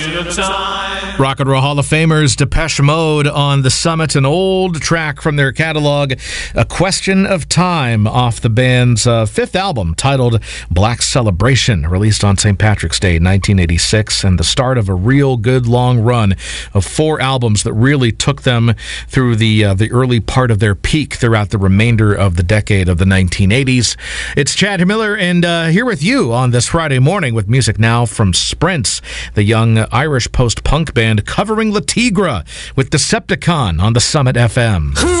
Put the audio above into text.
Rock and Roll Hall of Famers, Depeche Mode on the Summit, an old track from their catalog, A Question of Time, off the band's fifth album titled Black Celebration, released on St. Patrick's Day 1986, and the start of a real good long run of 4 albums that really took them through the early part of their peak throughout the remainder of the decade of the 1980s. It's Chad Miller, and here with you on this Friday morning with music now from Sprints, the young Irish post-punk band covering La Tigra with Decepticon on the Summit FM.